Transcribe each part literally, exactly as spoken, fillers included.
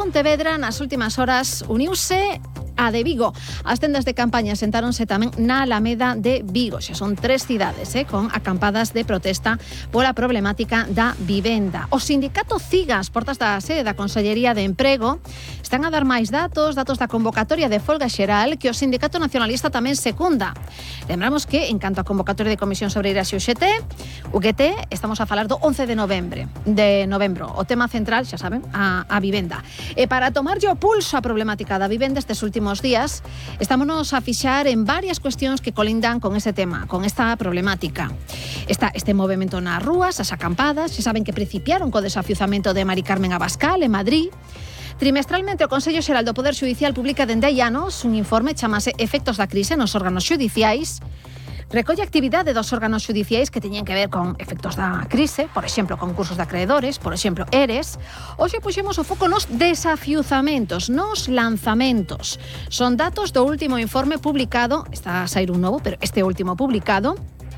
Pontevedra nas últimas horas uniuse a de Vigo. As tendas de campaña sentáronse tamén na Alameda de Vigo. Xa son tres cidades, eh, con acampadas de protesta pola problemática da vivenda. O sindicato CIGA, as portas da sede da Consellería de Emprego, están a dar máis datos, datos da convocatoria de folga xeral que o Sindicato Nacionalista tamén secunda. Lembramos que, en canto a convocatoria de Comisións Obreiras e U G T, U G T, estamos a falar do once de novembro. De novembro. O tema central, xa saben, a, a vivenda. E para tomarlle o pulso a problemática da vivenda estes últimos días, estámonos a fixar en varias cuestións que colindan con ese tema, con esta problemática. Está este movimento nas rúas, as acampadas, xa saben que principiaron co desafiuzamento de Mari Carmen Abascal en Madrid. Trimestralmente o Consello Xeral do Poder Xudicial publica dende hai anos un informe chamase Efectos da crise nos órganos xudiciais. Recolle a actividade dos órganos xudiciais que teñen que ver con efectos da crise, por exemplo, concursos de acreedores, por exemplo, ERES. Hoxe puxemos o foco nos desafiuzamentos, nos lanzamentos. Son datos do último informe publicado, está a sair un novo, pero este último publicado,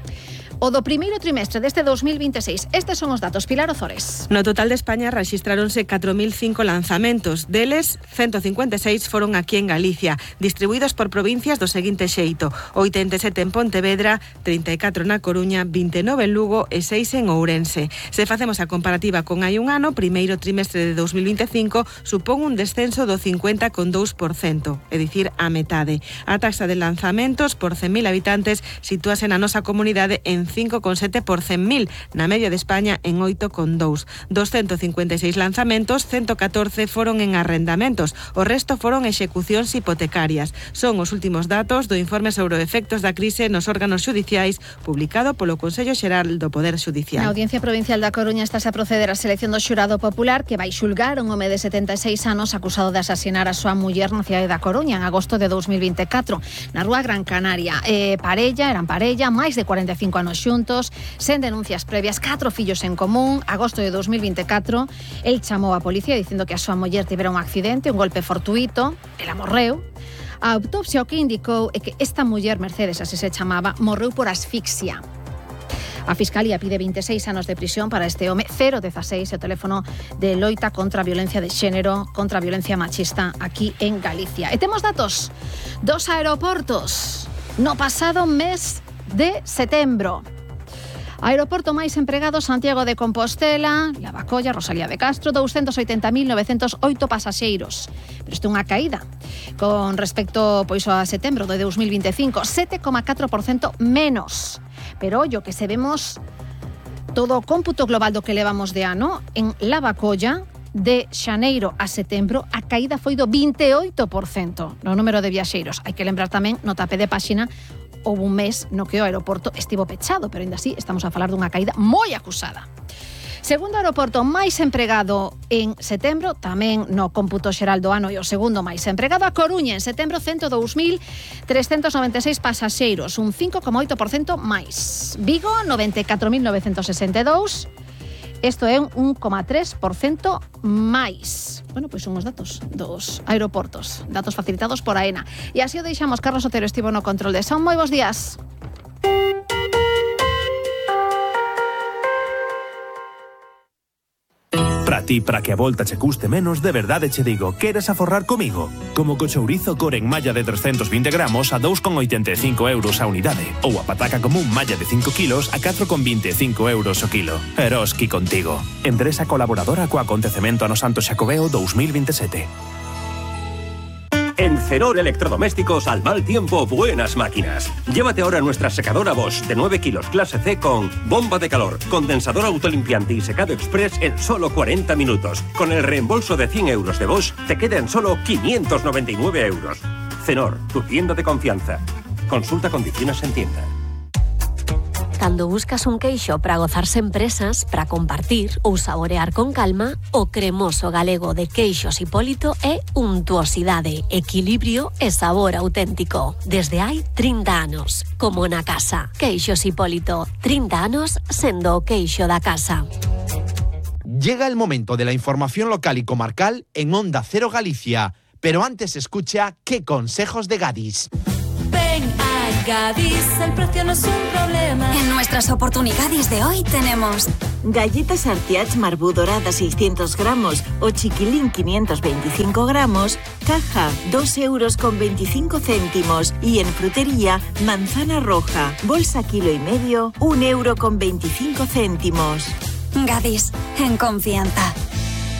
o do primeiro trimestre deste dos mil vinte e seis. Estes son os datos. Pilar Ozores. No total de España rexistráronse catro mil cinco lanzamentos. Deles, ciento cincuenta e seis foron aquí en Galicia, distribuídos por provincias do seguinte xeito: oitenta e sete en Pontevedra, trinta e catro na Coruña, vinte e nove en Lugo e seis en Ourense. Se facemos a comparativa con hai un ano, primeiro trimestre de dos mil vinte e cinco supón un descenso do cincuenta coma dous por cento, é dicir, a metade. A taxa de lanzamentos por cen mil habitantes sitúase na nosa comunidade en cinco coma sete por cen mil, na media de España en oito coma dous. Dos ciento cincuenta e seis lanzamentos, ciento catorce foron en arrendamentos, o resto foron execucións hipotecarias. Son os últimos datos do informe sobre os efectos da crise nos órganos xudiciais publicado polo Consello Xeral do Poder Xudicial. Na Audiencia Provincial da Coruña está a proceder a selección do xurado popular que vai xulgar un home de setenta e seis anos acusado de asasinar a súa muller na cidade da Coruña en agosto de dos mil vinte e catro, na rúa Gran Canaria. Eh, parella, eran parella, máis de cuarenta e cinco anos xuntos, sen denuncias previas, catro fillos en común. Agosto de dos mil vinte e catro, el chamou a policía dicindo que a súa muller tivera un accidente, un golpe fortuito, ela morreu. A autopsia o que indicou é que esta muller, Mercedes, así se chamaba, morreu por asfixia. A Fiscalía pide vinte e seis anos de prisión para este home. Cero dezasseis, o teléfono de loita contra a violencia de xénero, contra a violencia machista aquí en Galicia. E temos datos dos aeroportos no pasado mes de setembro. Aeroporto máis empregado, Santiago de Compostela, Lavacolla, Rosalía de Castro, doscientos oitenta mil novecentos oito pasaxeiros. Pero isto é unha caída con respecto pois a setembro de dos mil vinte e cinco, sete coma catro por cento menos. Pero ollo que se vemos todo o cómputo global do que levamos de ano, en Lavacolla, de xaneiro a setembro, a caída foi do vinte e oito por cento no número de viaxeiros. Hai que lembrar tamén, no tape de páxina, houve un mes no que o aeroporto estivo pechado, pero ainda así estamos a falar dunha caída moi acusada. Segundo aeroporto máis empregado en setembro, tamén no cómputo xeral do ano e o segundo máis empregado, a Coruña, en setembro, cento dous mil trescentos noventa e seis pasaxeiros, un cinco coma oito por cento máis. Vigo, noventa e catro mil novecentos sesenta e dous, isto é un un coma tres por cento máis. Bueno, pois son os datos dos aeroportos, datos facilitados por AENA. E así o deixamos. Carlos Otero estivo no control de son. Moi bons días. Para ti, para que a volta che custe menos, de verdade che digo, queres aforrar comigo? Como co chourizo core en malla de trescentos vinte gramos a dous coma oitenta e cinco euros a unidade, ou a pataca común malla de cinco kilos a catro coma vinte e cinco euros o kilo. Eroski contigo. Empresa colaboradora co acontecemento ano Santo Xacobeo dos mil vinte e sete. En Cenor Electrodomésticos, al mal tiempo, buenas máquinas. Llévate ahora nuestra secadora Bosch de nueve kilos clase C con bomba de calor, condensador autolimpiante y secado express en solo cuarenta minutos. Con el reembolso de cien euros de Bosch, te queda en solo quinientos noventa y nueve euros. Cenor, tu tienda de confianza. Consulta condiciones en tienda. Cando buscas un queixo para gozarse en presas, para compartir ou saborear con calma, o cremoso galego de Queixos Hipólito é untuosidade, equilibrio e sabor auténtico. Desde hai trinta anos, como na casa. Queixos Hipólito, trinta anos sendo o queixo da casa. Llega el momento de la información local y comarcal en Onda Cero Galicia, pero antes escucha qué consejos de Gadis. Ven a Gadis, el precio no es un problema. En nuestras oportunidades de hoy tenemos galletas Artiach Marbú dorada seiscientos gramos o chiquilín quinientos veinticinco gramos, caja dos euros con veinticinco céntimos. Y en frutería, manzana roja, bolsa kilo y medio, un euro con veinticinco céntimos. Gadis, en confianza.